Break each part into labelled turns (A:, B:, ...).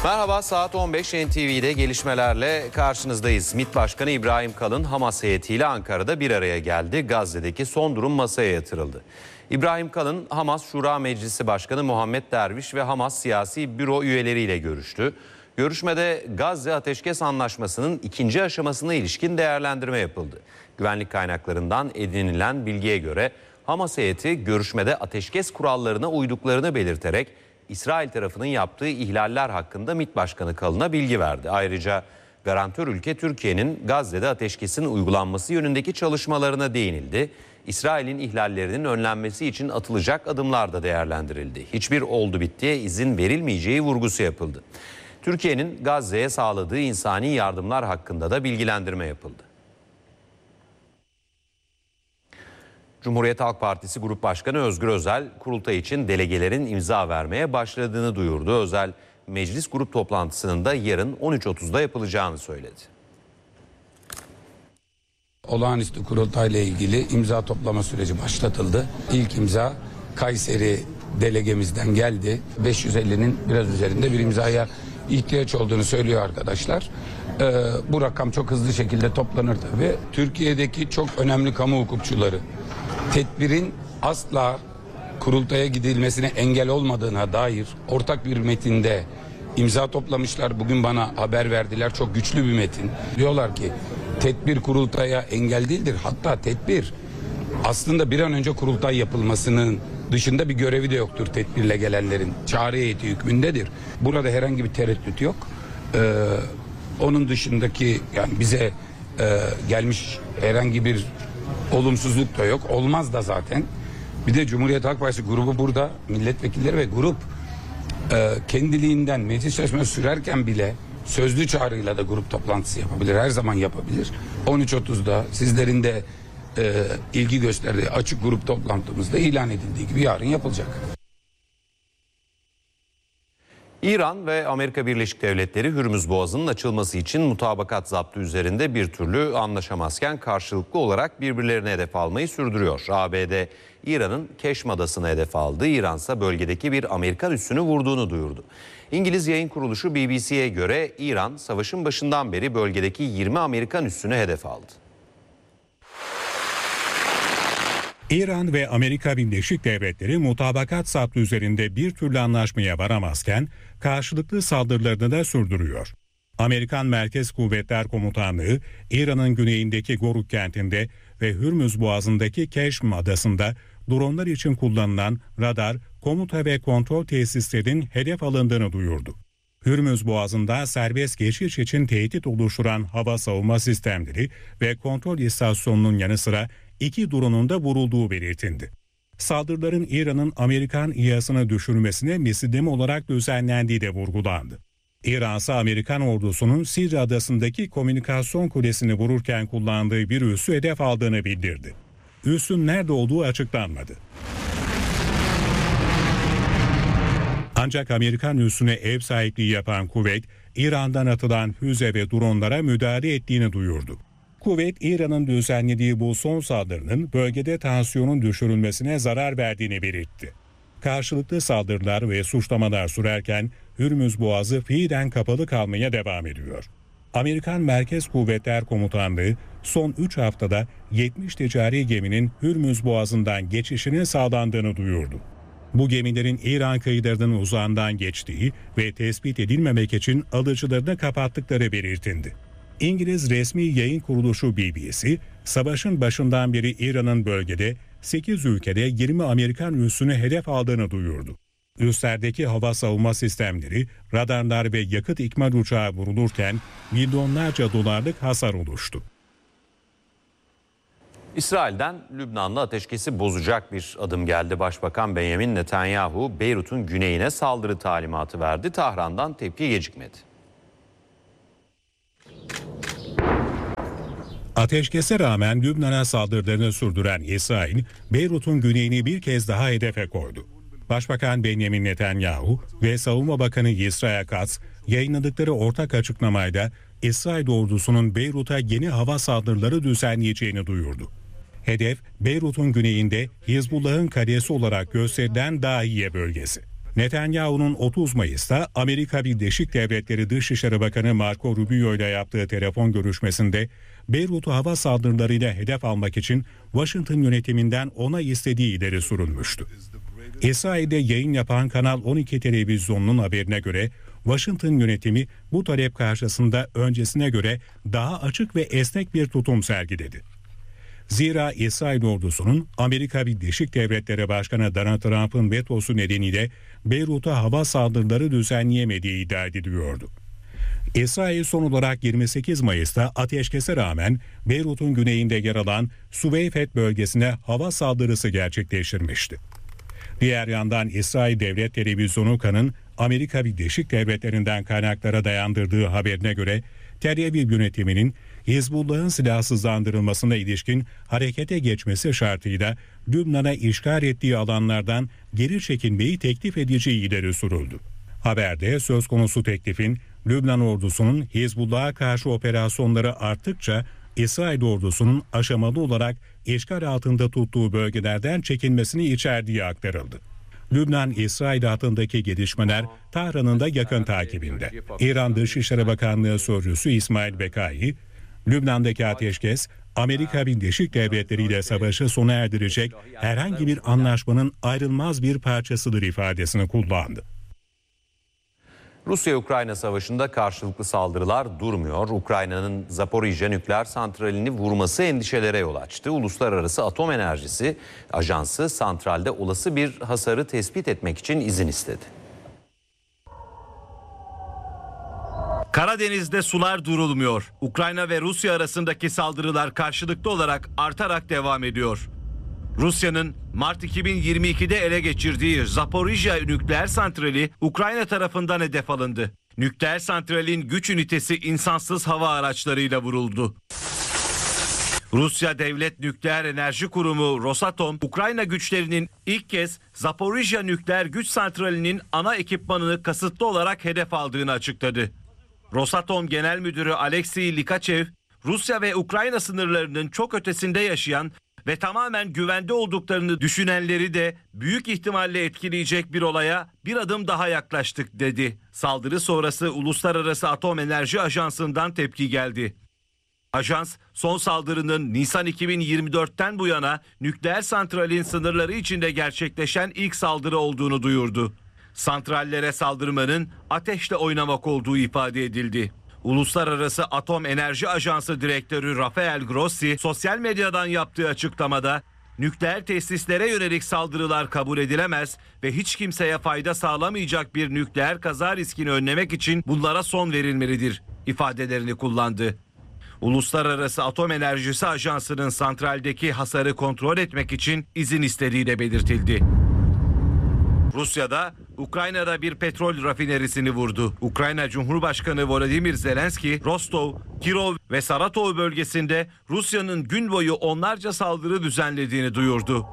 A: Merhaba, saat 15 NTV'de gelişmelerle karşınızdayız. MİT Başkanı İbrahim Kalın Hamas heyetiyle Ankara'da bir araya geldi. Gazze'deki son durum masaya yatırıldı. İbrahim Kalın, Hamas Şura Meclisi Başkanı Muhammed Derviş ve Hamas Siyasi Büro üyeleriyle görüştü. Görüşmede Gazze Ateşkes Anlaşması'nın ikinci aşamasına ilişkin değerlendirme yapıldı. Güvenlik kaynaklarından edinilen bilgiye göre Hamas heyeti görüşmede ateşkes kurallarına uyduklarını belirterek İsrail tarafının yaptığı ihlaller hakkında MİT Başkanı Kalın'a bilgi verdi. Ayrıca garantör ülke Türkiye'nin Gazze'de ateşkesin uygulanması yönündeki çalışmalarına değinildi. İsrail'in ihlallerinin önlenmesi için atılacak adımlar da değerlendirildi. Hiçbir oldu bittiye izin verilmeyeceği vurgusu yapıldı. Türkiye'nin Gazze'ye sağladığı insani yardımlar hakkında da bilgilendirme yapıldı. Cumhuriyet Halk Partisi Grup Başkanı Özgür Özel, kurultay için delegelerin imza vermeye başladığını duyurdu. Özel, meclis grup toplantısının da yarın 13.30'da yapılacağını söyledi.
B: Olağanüstü kurultayla ilgili imza toplama süreci başlatıldı. İlk imza Kayseri delegemizden geldi. 550'nin biraz üzerinde bir imzaya ihtiyaç olduğunu söylüyor arkadaşlar. Bu rakam çok hızlı şekilde toplanır tabii. Türkiye'deki çok önemli kamu hukukçuları tedbirin asla kurultaya gidilmesine engel olmadığına dair ortak bir metinde imza toplamışlar. Bugün bana haber verdiler, çok güçlü bir metin. Diyorlar ki tedbir kurultaya engel değildir. Hatta tedbir aslında bir an önce kurultay yapılmasının dışında bir görevi de yoktur tedbirle gelenlerin. Çağrı heyeti hükmündedir. Burada herhangi bir tereddüt yok. Onun dışındaki yani bize gelmiş herhangi bir olumsuzluk da yok. Olmaz da zaten. Bir de Cumhuriyet Halk Partisi grubu burada, milletvekilleri ve grup kendiliğinden meclis çalışması sürerken bile sözlü çağrıyla da grup toplantısı yapabilir. Her zaman yapabilir. 13.30'da sizlerin de ilgi gösterdiği açık grup toplantımızda ilan edildiği gibi yarın yapılacak.
A: İran ve Amerika Birleşik Devletleri Hürmüz Boğazı'nın açılması için mutabakat zaptı üzerinde bir türlü anlaşamazken karşılıklı olarak birbirlerine hedef almayı sürdürüyor. ABD, İran'ın Keşm Adası'nı hedef aldı. İran ise bölgedeki bir Amerikan üssünü vurduğunu duyurdu. İngiliz yayın kuruluşu BBC'ye göre İran, savaşın başından beri bölgedeki 20 Amerikan üssünü hedef aldı.
C: İran ve Amerika Birleşik Devletleri mutabakat zaptı üzerinde bir türlü anlaşmaya varamazken karşılıklı saldırılarını da sürdürüyor. Amerikan Merkez Kuvvetler Komutanlığı, İran'ın güneyindeki Goruk kentinde ve Hürmüz Boğazı'ndaki Keşm Adası'nda dronlar için kullanılan radar, komuta ve kontrol tesislerinin hedef alındığını duyurdu. Hürmüz Boğazı'nda serbest geçiş için tehdit oluşturan hava savunma sistemleri ve kontrol istasyonunun yanı sıra 2 drone'un da vurulduğu belirtildi. Saldırıların İran'ın Amerikan İHA'sını düşürmesine misilleme olarak düzenlendiği de vurgulandı. İran ise Amerikan ordusunun Sidr Adası'ndaki komünikasyon kulesini vururken kullandığı bir üssü hedef aldığını bildirdi. Üssün nerede olduğu açıklanmadı. Ancak Amerikan üssüne ev sahipliği yapan kuvvet, İran'dan atılan füze ve dronlara müdahale ettiğini duyurdu. Kuvvet, İran'ın düzenlediği bu son saldırının bölgede tansiyonun düşürülmesine zarar verdiğini belirtti. Karşılıklı saldırılar ve suçlamalar sürerken Hürmüz Boğazı fiilen kapalı kalmaya devam ediyor. Amerikan Merkez Kuvvetler Komutanlığı son 3 haftada 70 ticari geminin Hürmüz Boğazı'ndan geçişinin sağlandığını duyurdu. Bu gemilerin İran kıyılarının uzağından geçtiği ve tespit edilmemek için alıcılarını kapattıkları belirtildi. İngiliz resmi yayın kuruluşu BBC, savaşın başından beri İran'ın bölgede 8 ülkede 20 Amerikan üssünü hedef aldığını duyurdu. Üslerdeki hava savunma sistemleri, radarlar ve yakıt ikmal uçağı vurulurken milyonlarca dolarlık hasar oluştu.
A: İsrail'den Lübnan'la ateşkesi bozacak bir adım geldi. Başbakan Benjamin Netanyahu, Beyrut'un güneyine saldırı talimatı verdi. Tahran'dan tepki gecikmedi.
C: Ateşkese rağmen Lübnan'a saldırılarını sürdüren İsrail, Beyrut'un güneyini bir kez daha hedefe koydu. Başbakan Benjamin Netanyahu ve Savunma Bakanı Yisrael Katz yayınladıkları ortak açıklamayla İsrail ordusunun Beyrut'a yeni hava saldırıları düzenleyeceğini duyurdu. Hedef, Beyrut'un güneyinde Hizbullah'ın kalesi olarak gösterilen Dahiye bölgesi. Netanyahu'nun 30 Mayıs'ta Amerika Birleşik Devletleri Dışişleri Bakanı Marco Rubio ile yaptığı telefon görüşmesinde Beyrut'u hava saldırılarıyla hedef almak için Washington yönetiminden onay istediği ileri sürülmüştü. İsrail'de yayın yapan Kanal 12 televizyonunun haberine göre Washington yönetimi bu talep karşısında öncesine göre daha açık ve esnek bir tutum sergiledi. Zira İsrail ordusunun Amerika Birleşik Devletleri Başkanı Donald Trump'ın vetosu nedeniyle Beyrut'a hava saldırıları düzenleyemediği iddia ediliyordu. İsrail son olarak 28 Mayıs'ta ateşkese rağmen Beyrut'un güneyinde yer alan Süveyfet bölgesine hava saldırısı gerçekleştirmişti. Diğer yandan İsrail Devlet Televizyonu Kan'ın Amerika Birleşik Devletleri'nden kaynaklara dayandırdığı haberine göre Tel Aviv yönetiminin Hizbullah'ın silahsızlandırılmasına ilişkin harekete geçmesi şartıyla Lübnan'a işgal ettiği alanlardan geri çekilmeyi teklif edeceği ileri sürüldü. Haberde söz konusu teklifin Lübnan ordusunun Hizbullah'a karşı operasyonları arttıkça İsrail ordusunun aşamalı olarak işgal altında tuttuğu bölgelerden çekilmesini içerdiği aktarıldı. Lübnan-İsrail hattındaki gelişmeler Tahran'ın da yakın takibinde. İran Dışişleri Bakanlığı Sözcüsü İsmail Bekai, Lübnan'daki ateşkes, Amerika Birleşik Devletleri ile savaşı sona erdirecek herhangi bir anlaşmanın ayrılmaz bir parçasıdır ifadesini kullandı.
A: Rusya-Ukrayna savaşında karşılıklı saldırılar durmuyor. Ukrayna'nın Zaporijya nükleer santralini vurması endişelere yol açtı. Uluslararası Atom Enerjisi Ajansı santralde olası bir hasarı tespit etmek için izin istedi.
D: Karadeniz'de sular durulmuyor. Ukrayna ve Rusya arasındaki saldırılar karşılıklı olarak artarak devam ediyor. Rusya'nın Mart 2022'de ele geçirdiği Zaporijya nükleer santrali Ukrayna tarafından hedef alındı. Nükleer santralin güç ünitesi insansız hava araçlarıyla vuruldu. Rusya Devlet Nükleer Enerji Kurumu Rosatom, Ukrayna güçlerinin ilk kez Zaporijya nükleer güç santralinin ana ekipmanını kasıtlı olarak hedef aldığını açıkladı. Rosatom Genel Müdürü Alexey Likachev, Rusya ve Ukrayna sınırlarının çok ötesinde yaşayan ve tamamen güvende olduklarını düşünenleri de büyük ihtimalle etkileyecek bir olaya bir adım daha yaklaştık dedi. Saldırı sonrası Uluslararası Atom Enerji Ajansı'ndan tepki geldi. Ajans, son saldırının Nisan 2024'ten bu yana nükleer santralin sınırları içinde gerçekleşen ilk saldırı olduğunu duyurdu. Santrallere saldırmanın ateşle oynamak olduğu ifade edildi. Uluslararası Atom Enerji Ajansı Direktörü Rafael Grossi sosyal medyadan yaptığı açıklamada nükleer tesislere yönelik saldırılar kabul edilemez ve hiç kimseye fayda sağlamayacak bir nükleer kaza riskini önlemek için bunlara son verilmelidir ifadelerini kullandı. Uluslararası Atom Enerjisi Ajansı'nın santraldeki hasarı kontrol etmek için izin istediği de belirtildi. Rusya'da Ukrayna'da bir petrol rafinerisini vurdu. Ukrayna Cumhurbaşkanı Volodymyr Zelenski, Rostov, Kirov ve Saratov bölgesinde Rusya'nın gün boyu onlarca saldırı düzenlediğini duyurdu.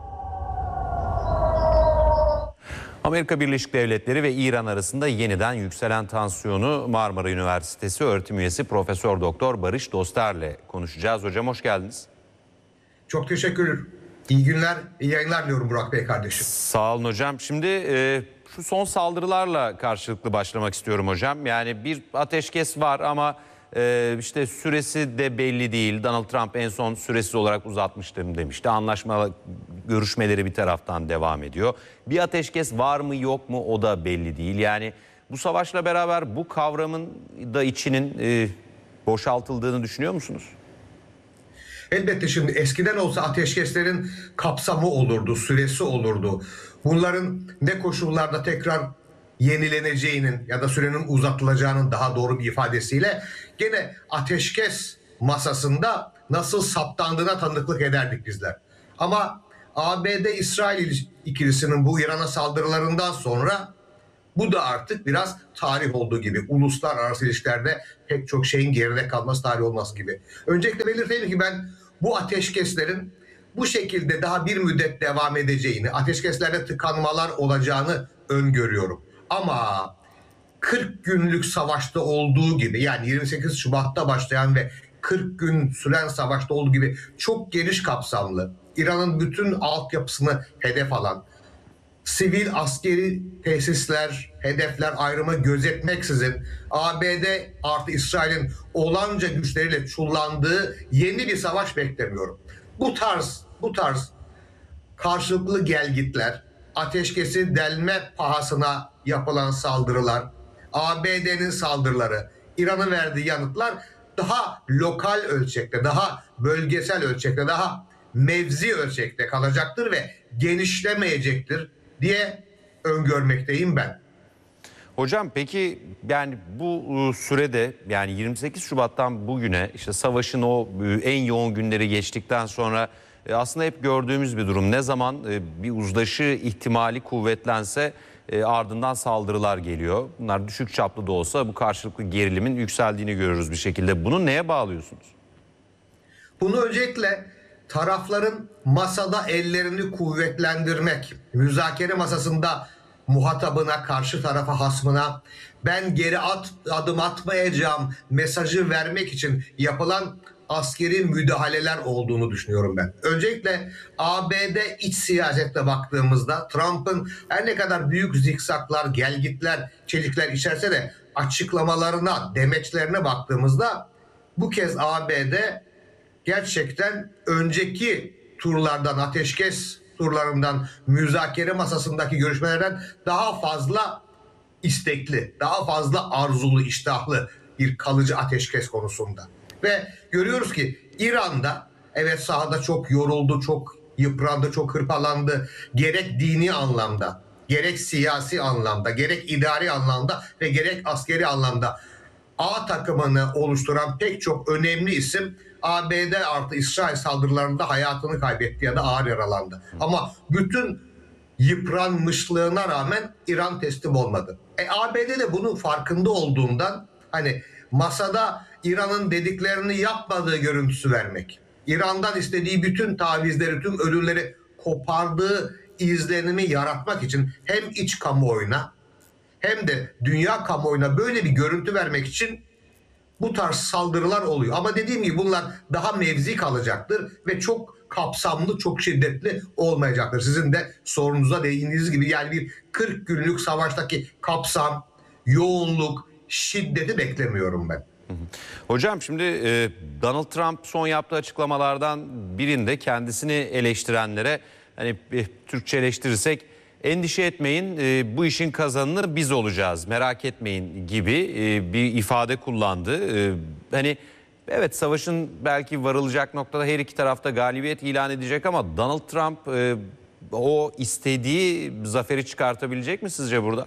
A: Amerika Birleşik Devletleri ve İran arasında yeniden yükselen tansiyonu Marmara Üniversitesi öğretim üyesi Profesör Doktor Barış Doster'le konuşacağız. Hocam hoş geldiniz.
E: Çok teşekkür. İyi günler, iyi yayınlar diliyorum Burak Bey kardeşim.
A: Sağ olun hocam. Şimdi şu son saldırılarla karşılıklı başlamak istiyorum hocam. Yani bir ateşkes var ama işte süresi de belli değil. Donald Trump en son süresiz olarak uzatmıştım demişti. Anlaşma görüşmeleri bir taraftan devam ediyor. Bir ateşkes var mı yok mu o da belli değil. Yani bu savaşla beraber bu kavramın da içinin boşaltıldığını düşünüyor musunuz?
E: Elbette şimdi eskiden olsa ateşkeslerin kapsamı olurdu, süresi olurdu. Bunların ne koşullarda tekrar yenileneceğinin ya da sürenin uzatılacağının daha doğru bir ifadesiyle gene ateşkes masasında nasıl saptandığına tanıklık ederdik bizler. Ama ABD-İsrail ikilisinin bu İran'a saldırılarından sonra bu da artık biraz tarih olduğu gibi. Uluslararası ilişkilerde pek çok şeyin geride kalması, tarih olması gibi. Öncelikle belirtelim ki ben bu ateşkeslerin bu şekilde daha bir müddet devam edeceğini, ateşkeslerde tıkanmalar olacağını öngörüyorum. Ama 40 günlük savaşta olduğu gibi, yani 28 Şubat'ta başlayan ve 40 gün süren savaşta olduğu gibi çok geniş kapsamlı, İran'ın bütün altyapısını hedef alan, sivil askeri tesisler, hedefler ayrımı gözetmeksizin ABD artı İsrail'in olanca güçleriyle çullandığı yeni bir savaş beklemiyorum. Bu tarz karşılıklı gelgitler, ateşkesi delme pahasına yapılan saldırılar, ABD'nin saldırıları, İran'ın verdiği yanıtlar daha lokal ölçekte, daha bölgesel ölçekte, daha mevzi ölçekte kalacaktır ve genişlemeyecektir diye öngörmekteyim ben.
A: Hocam peki yani bu sürede yani 28 Şubat'tan bugüne işte savaşın o en yoğun günleri geçtikten sonra aslında hep gördüğümüz bir durum. Ne zaman bir uzlaşı ihtimali kuvvetlense ardından saldırılar geliyor. Bunlar düşük çaplı da olsa bu karşılıklı gerilimin yükseldiğini görürüz bir şekilde. Bunu neye bağlıyorsunuz?
E: Bunu öncelikle tarafların masada ellerini kuvvetlendirmek, müzakere masasında muhatabına, karşı tarafa, hasmına ben geri adım atmayacağım mesajı vermek için yapılan askeri müdahaleler olduğunu düşünüyorum ben. Öncelikle ABD iç siyasette baktığımızda Trump'ın her ne kadar büyük zikzaklar, gelgitler, çelikler içerse de açıklamalarına, demeçlerine baktığımızda bu kez ABD gerçekten önceki turlardan, ateşkes turlarından, müzakere masasındaki görüşmelerden daha fazla istekli, daha fazla arzulu, iştahlı bir kalıcı ateşkes konusunda. Ve görüyoruz ki İran'da evet sahada çok yoruldu, çok yıprandı, çok hırpalandı. Gerek dini anlamda, gerek siyasi anlamda, gerek idari anlamda ve gerek askeri anlamda A takımını oluşturan pek çok önemli isim ABD artı İsrail saldırılarında hayatını kaybetti ya da ağır yaralandı. Ama bütün yıpranmışlığına rağmen İran teslim olmadı. ABD de bunun farkında olduğundan hani masada İran'ın dediklerini yapmadığı görüntüsü vermek, İran'dan istediği bütün tavizleri, tüm ödülleri kopardığı izlenimi yaratmak için hem iç kamuoyuna hem de dünya kamuoyuna böyle bir görüntü vermek için bu tarz saldırılar oluyor. Ama dediğim gibi bunlar daha mevzi kalacaktır ve çok kapsamlı, çok şiddetli olmayacaktır. Sizin de sorunuza değindiğiniz gibi yani bir 40 günlük savaştaki kapsam, yoğunluk, şiddeti beklemiyorum ben.
A: Hocam şimdi Donald Trump son yaptığı açıklamalardan birinde kendisini eleştirenlere hani Türkçeleştirirsek endişe etmeyin bu işin kazananı biz olacağız merak etmeyin gibi bir ifade kullandı. Hani evet savaşın belki varılacak noktada her iki tarafta galibiyet ilan edecek ama Donald Trump o istediği zaferi çıkartabilecek mi sizce burada?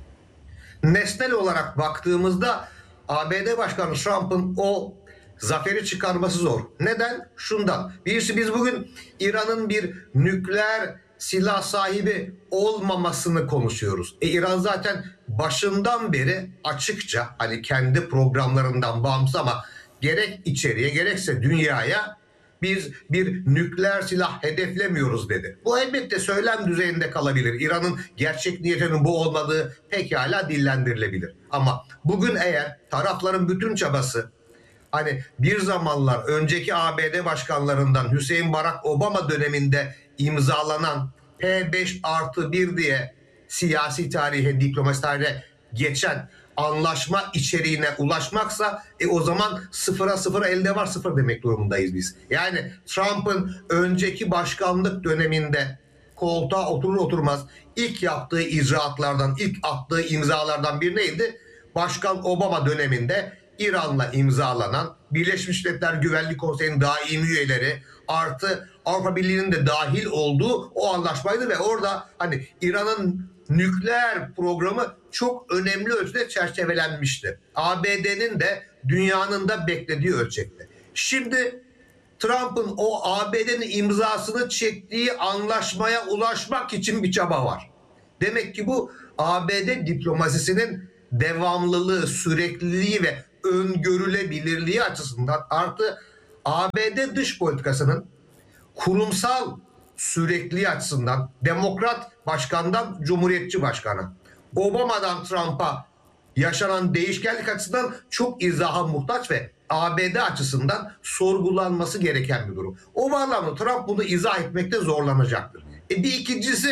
E: Nesnel olarak baktığımızda ABD Başkanı Trump'ın o zaferi çıkarması zor. Neden? Şundan. Birisi biz bugün İran'ın bir nükleer silah sahibi olmamasını konuşuyoruz. İran zaten başından beri açıkça hani kendi programlarından bağımsız ama gerek içeriye gerekse dünyaya biz bir nükleer silah hedeflemiyoruz dedi. Bu elbette söylem düzeyinde kalabilir. İran'ın gerçek niyetinin bu olmadığı pekala dillendirilebilir. Ama bugün eğer tarafların bütün çabası hani bir zamanlar önceki ABD başkanlarından Hüseyin Barack Obama döneminde imzalanan P5+1 diye siyasi tarihe, diplomasi tarihe geçen anlaşma içeriğine ulaşmaksa o zaman sıfıra elde var sıfır demek durumundayız biz. Yani Trump'ın önceki başkanlık döneminde koltuğa oturur oturmaz ilk yaptığı icraatlardan, ilk attığı imzalardan bir neydi? Başkan Obama döneminde İran'la imzalanan Birleşmiş Milletler Güvenlik Konseyi'nin daimi üyeleri artı Avrupa Birliği'nin de dahil olduğu o anlaşmaydı ve orada hani İran'ın nükleer programı çok önemli ölçüde çerçevelenmişti. ABD'nin de dünyanın da beklediği ölçekte. Şimdi Trump'ın o ABD'nin imzasını çektiği anlaşmaya ulaşmak için bir çaba var. Demek ki bu ABD diplomasisinin devamlılığı, sürekliliği ve öngörülebilirliği açısından artı ABD dış politikasının kurumsal sürekliliği açısından Demokrat başkandan Cumhuriyetçi başkana, Obama'dan Trump'a yaşanan değişkenlik açısından çok izaha muhtaç ve ABD açısından sorgulanması gereken bir durum. O bağlamda Trump bunu izah etmekte zorlanacaktır. Bir ikincisi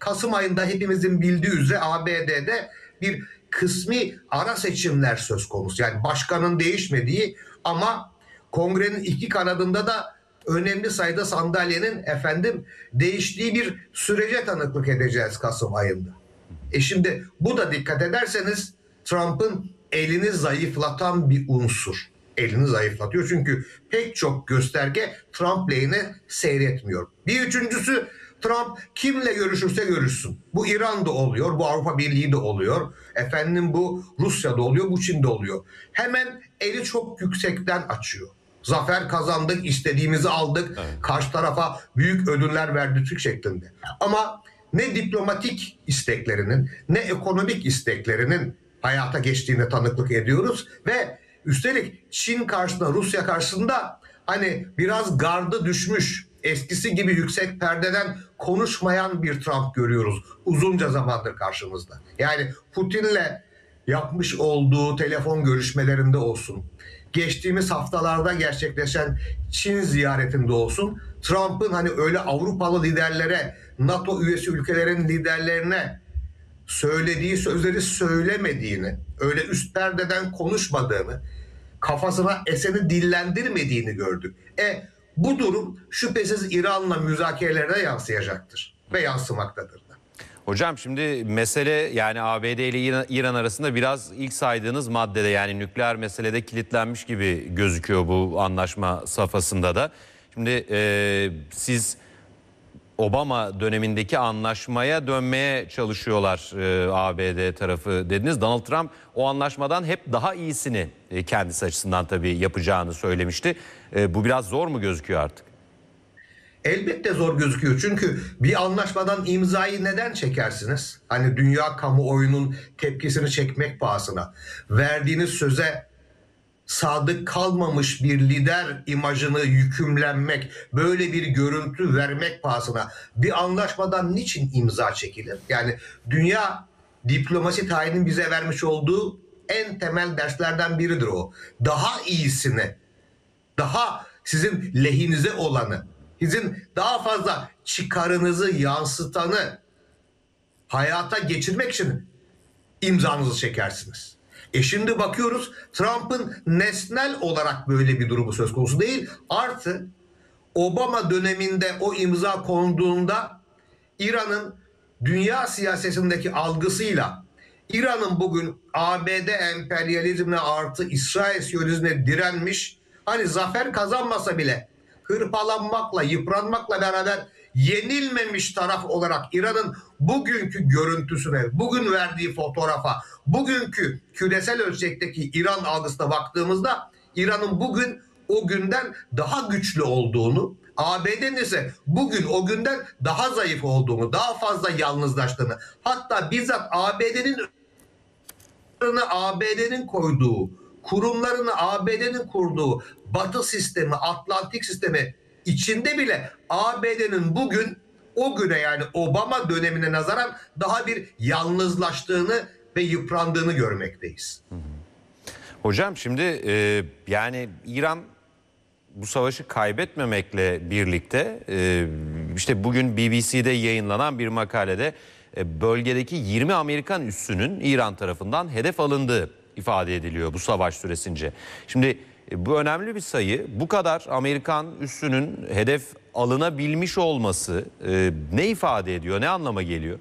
E: Kasım ayında hepimizin bildiği üzere ABD'de bir kısmi ara seçimler söz konusu. Yani başkanın değişmediği ama kongrenin iki kanadında da önemli sayıda sandalyenin değiştiği bir sürece tanıklık edeceğiz Kasım ayında. Şimdi bu da dikkat ederseniz Trump'ın elini zayıflatan bir unsur. Elini zayıflatıyor çünkü pek çok gösterge Trump lehine seyretmiyor. Bir üçüncüsü, Trump kimle görüşürse görüşsün. Bu İran'da oluyor, bu Avrupa Birliği'de oluyor. Bu Rusya'da oluyor, bu Çin'de oluyor. Hemen eli çok yüksekten açıyor. Zafer kazandık, istediğimizi aldık. Evet. Karşı tarafa büyük ödüller verdik şeklinde. Ama ne diplomatik isteklerinin ne ekonomik isteklerinin hayata geçtiğine tanıklık ediyoruz ve üstelik Çin karşısında, Rusya karşısında biraz gardı düşmüş, eskisi gibi yüksek perdeden konuşmayan bir Trump görüyoruz uzunca zamandır karşımızda. Yani Putin'le yapmış olduğu telefon görüşmelerinde olsun, geçtiğimiz haftalarda gerçekleşen Çin ziyaretinde olsun, Trump'ın öyle Avrupalı liderlere, NATO üyesi ülkelerin liderlerine söylediği sözleri söylemediğini, öyle üst perdeden konuşmadığını, kafasına eseni dillendirmediğini gördük. Bu durum şüphesiz İran'la müzakerelere yansıyacaktır ve yansımaktadır da.
A: Hocam şimdi mesele yani ABD ile İran arasında biraz ilk saydığınız maddede, yani nükleer meselede kilitlenmiş gibi gözüküyor bu anlaşma safhasında da. Şimdi siz Obama dönemindeki anlaşmaya dönmeye çalışıyorlar ABD tarafı dediniz. Donald Trump o anlaşmadan hep daha iyisini kendisi açısından tabii yapacağını söylemişti. Bu biraz zor mu gözüküyor artık?
E: Elbette zor gözüküyor. Çünkü bir anlaşmadan imzayı neden çekersiniz? Dünya kamuoyunun tepkisini çekmek pahasına. Verdiğiniz söze sadık kalmamış bir lider imajını yükümlenmek, böyle bir görüntü vermek pahasına bir anlaşmadan niçin imza çekilir? Yani dünya diplomasi tarihinin bize vermiş olduğu en temel derslerden biridir o. Daha iyisini, daha sizin lehinize olanı, sizin daha fazla çıkarınızı yansıtanı hayata geçirmek için imzanızı çekersiniz. Şimdi bakıyoruz, Trump'ın nesnel olarak böyle bir durumu söz konusu değil. Artı Obama döneminde o imza konduğunda İran'ın dünya siyasetindeki algısıyla İran'ın bugün ABD emperyalizmine artı İsrail siyonizmine direnmiş, zafer kazanmasa bile hırpalanmakla, yıpranmakla beraber yenilmemiş taraf olarak İran'ın bugünkü görüntüsüne, bugün verdiği fotoğrafa, bugünkü küresel ölçekteki İran algısına baktığımızda İran'ın bugün o günden daha güçlü olduğunu, ABD'nin ise bugün o günden daha zayıf olduğunu, daha fazla yalnızlaştığını, hatta bizzat ABD'nin koyduğu, kurumlarını ABD'nin kurduğu Batı sistemi, Atlantik sistemi içinde bile ABD'nin bugün o güne, yani Obama dönemine nazaran daha bir yalnızlaştığını ve yıprandığını görmekteyiz.
A: Hocam şimdi yani İran bu savaşı kaybetmemekle birlikte işte bugün BBC'de yayınlanan bir makalede bölgedeki 20 Amerikan üssünün İran tarafından hedef alındığı ifade ediliyor bu savaş süresince. Şimdi bu önemli bir sayı. Bu kadar Amerikan üssünün hedef alınabilmiş olması ne ifade ediyor? Ne anlama geliyor?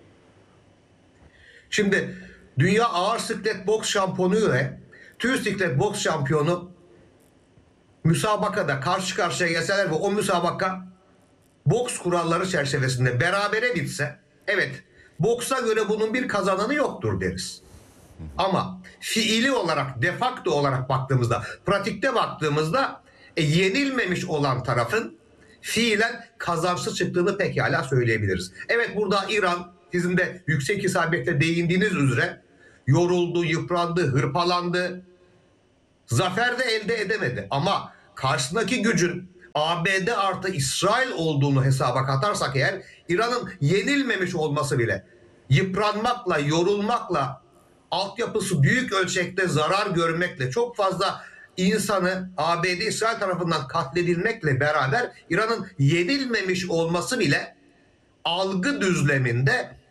E: Şimdi dünya ağır siklet boks şampiyonu ve tüy siklet boks şampiyonu müsabakada karşı karşıya gelseler ve o müsabaka boks kuralları çerçevesinde berabere bitse, evet, boksa göre bunun bir kazananı yoktur deriz. Ama fiili olarak, de facto olarak baktığımızda, pratikte baktığımızda yenilmemiş olan tarafın fiilen kazançlı çıktığını pekala söyleyebiliriz. Evet, burada İran, sizin de yüksek isabetle değindiğiniz üzere, yoruldu, yıprandı, hırpalandı. Zafer de elde edemedi. Ama karşısındaki gücün ABD artı İsrail olduğunu hesaba katarsak eğer, İran'ın yenilmemiş olması bile yıpranmakla, yorulmakla, altyapısı büyük ölçekte zarar görmekle, çok fazla insanı ABD İsrail tarafından katledilmekle beraber İran'ın yenilmemiş olması bile algı düzleminde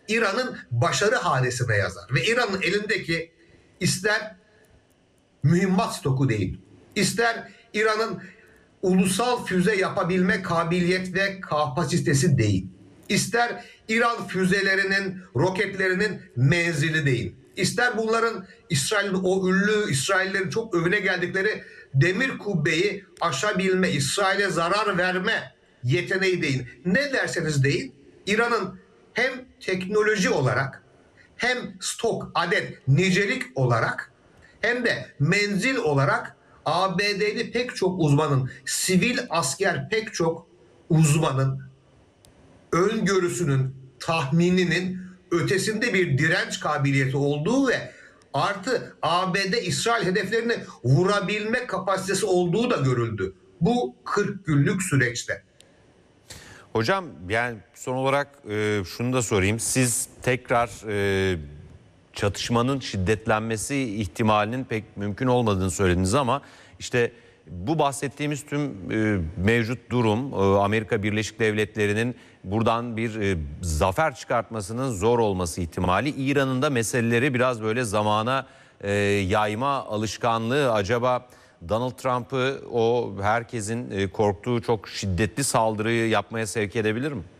E: İran'ın başarı hanesine yazar. Ve İran'ın elindeki ister mühimmat stoku değil, ister İran'ın ulusal füze yapabilme kabiliyet ve kapasitesi değil, ister İran füzelerinin, roketlerinin menzili değil, ister bunların İsrail'in o ünlü İsraillerin çok övüne geldikleri demir kubbeyi aşabilme, İsrail'e zarar verme yeteneği değil. Ne derseniz deyin, İran'ın hem teknoloji olarak hem stok, adet, nicelik olarak hem de menzil olarak ABD'li pek çok uzmanın, sivil asker pek çok uzmanın öngörüsünün, tahmininin ötesinde bir direnç kabiliyeti olduğu ve artı ABD İsrail hedeflerini vurabilme kapasitesi olduğu da görüldü bu 40 günlük süreçte.
A: Hocam yani son olarak şunu da sorayım. Siz tekrar çatışmanın şiddetlenmesi ihtimalinin pek mümkün olmadığını söylediniz ama işte bu bahsettiğimiz tüm mevcut durum Amerika Birleşik Devletleri'nin buradan bir zafer çıkartmasının zor olması ihtimali, İran'ın da meseleleri biraz böyle zamana yayma alışkanlığı acaba Donald Trump'ı o herkesin korktuğu çok şiddetli saldırıyı yapmaya sevk edebilir mi?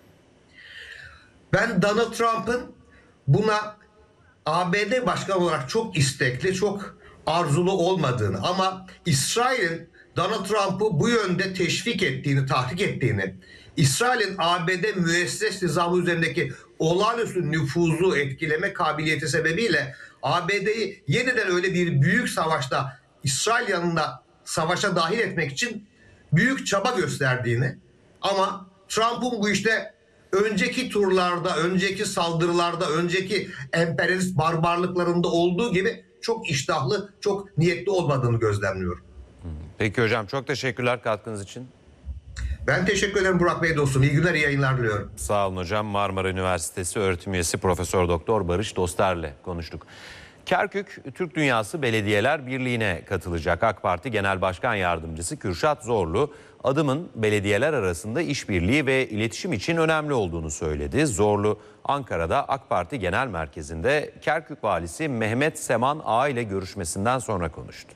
E: Ben Donald Trump'ın buna ABD başkanı olarak çok istekli, çok arzulu olmadığını ama İsrail'in Donald Trump'ı bu yönde teşvik ettiğini, tahrik ettiğini, İsrail'in ABD müesses nizamı üzerindeki olağanüstü nüfuzu etkileme kabiliyeti sebebiyle ABD'yi yeniden öyle bir büyük savaşta İsrail yanında savaşa dahil etmek için büyük çaba gösterdiğini ama Trump'ın bu işte önceki turlarda, önceki saldırılarda, önceki emperyalist barbarlıklarında olduğu gibi çok iştahlı, çok niyetli olmadığını gözlemliyorum.
A: Peki hocam, çok teşekkürler katkınız için.
E: Ben teşekkür ederim Burak Bey dostum. İyi günler, iyi yayınlar diliyorum.
A: Sağ olun hocam. Marmara Üniversitesi öğretim üyesi Profesör Doktor Barış Doster'le konuştuk. Kerkük Türk Dünyası Belediyeler Birliği'ne katılacak. AK Parti Genel Başkan Yardımcısı Kürşat Zorlu, adımın belediyeler arasında işbirliği ve iletişim için önemli olduğunu söyledi. Zorlu, Ankara'da AK Parti Genel Merkezi'nde Kerkük Valisi Mehmet Seman Ağa ile görüşmesinden sonra konuştu.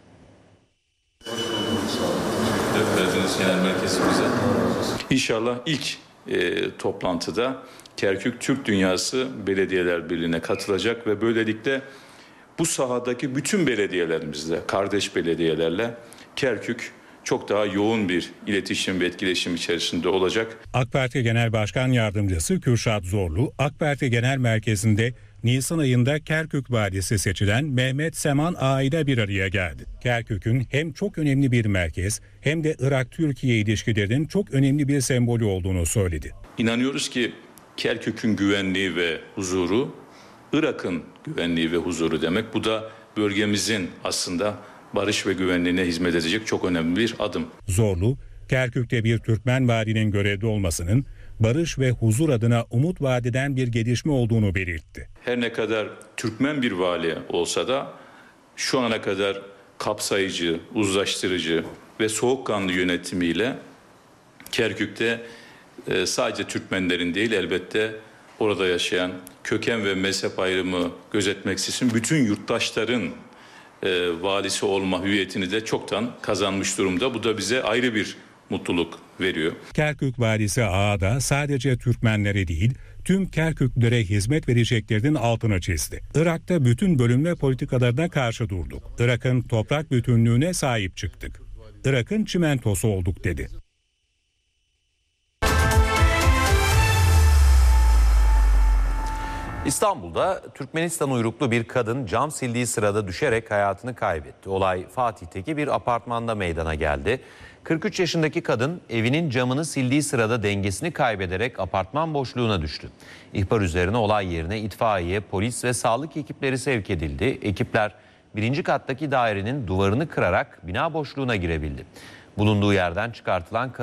F: Genel merkezimize. İnşallah ilk toplantıda Kerkük Türk Dünyası Belediyeler Birliği'ne katılacak ve böylelikle bu sahadaki bütün belediyelerimizle, kardeş belediyelerle Kerkük çok daha yoğun bir iletişim ve etkileşim içerisinde olacak.
C: AK Parti Genel Başkan Yardımcısı Kürşat Zorlu, AK Parti Genel Merkezi'nde Nisan ayında Kerkük Valisi seçilen Mehmet Seman Ağa ile bir araya geldi. Kerkük'ün hem çok önemli bir merkez hem de Irak-Türkiye ilişkilerinin çok önemli bir sembolü olduğunu söyledi.
F: İnanıyoruz ki Kerkük'ün güvenliği ve huzuru, Irak'ın güvenliği ve huzuru demek. Bu da bölgemizin aslında barış ve güvenliğine hizmet edecek çok önemli bir adım.
C: Zorlu, Kerkük'te bir Türkmen valinin görevde olmasının barış ve huzur adına umut vaat eden bir gelişme olduğunu belirtti.
F: Her ne kadar Türkmen bir vali olsa da şu ana kadar kapsayıcı, uzlaştırıcı ve soğukkanlı yönetimiyle Kerkük'te sadece Türkmenlerin değil, elbette orada yaşayan köken ve mezhep ayrımı gözetmeksizin bütün yurttaşların valisi olma hüviyetini de çoktan kazanmış durumda. Bu da bize ayrı bir mutluluk veriyor.
C: Kerkük Valisi Ağa da sadece Türkmenlere değil, tüm Kerküklülere hizmet vereceklerinin altını çizdi. Irak'ta bütün bölünme politikalarına karşı durduk. Irak'ın toprak bütünlüğüne sahip çıktık. Irak'ın çimentosu olduk dedi.
A: İstanbul'da Türkmenistan uyruklu bir kadın cam sildiği sırada düşerek hayatını kaybetti. Olay Fatih'teki bir apartmanda meydana geldi. 43 yaşındaki kadın evinin camını sildiği sırada dengesini kaybederek apartman boşluğuna düştü. İhbar üzerine olay yerine itfaiye, polis ve sağlık ekipleri sevk edildi. Ekipler 1. kattaki dairenin duvarını kırarak bina boşluğuna girebildi. Bulunduğu yerden çıkartılan kadın